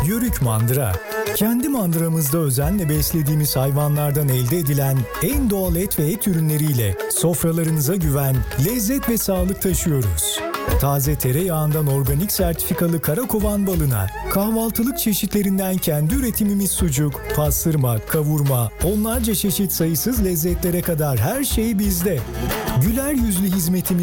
Yörük mandıra. Kendi mandıramızda özenle beslediğimiz hayvanlardan elde edilen en doğal et ve et ürünleriyle sofralarınıza güven, lezzet ve sağlık taşıyoruz. Taze tereyağından organik sertifikalı Karakovan balına, kahvaltılık çeşitlerinden kendi üretimimiz sucuk, pastırma, kavurma, onlarca çeşit sayısız lezzetlere kadar her şey bizde. Güler yüzlü hizmetimiz